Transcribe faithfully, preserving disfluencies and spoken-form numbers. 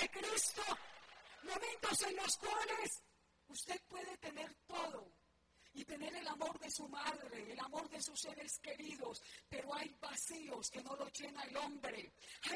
de Cristo. Momentos en los cuales usted puede tener todo y tener el amor de su madre, el amor de sus seres queridos, pero hay vacíos que no lo llena el hombre. Hay